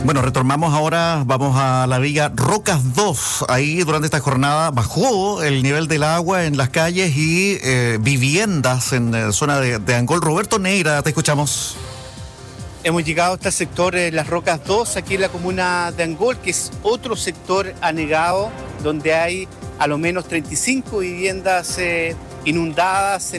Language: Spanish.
Bueno, retomamos ahora, vamos a la villa Rocas 2. Ahí durante esta jornada bajó el nivel del agua en las calles y viviendas en la zona de Angol. Roberto Neira, te escuchamos. Hemos llegado hasta el sector Las Rocas 2, aquí en la comuna de Angol, que es otro sector anegado, donde hay a lo menos 35 viviendas inundadas.